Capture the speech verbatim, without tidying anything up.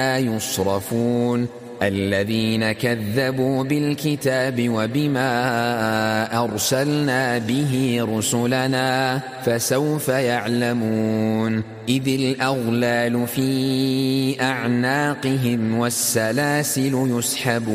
يصرفون الذين كذبوا بالكتاب وبما أرسلنا به رسلنا فسوف يعلمون إذ الأغلال في أعناقهم والسلاسل يسحبون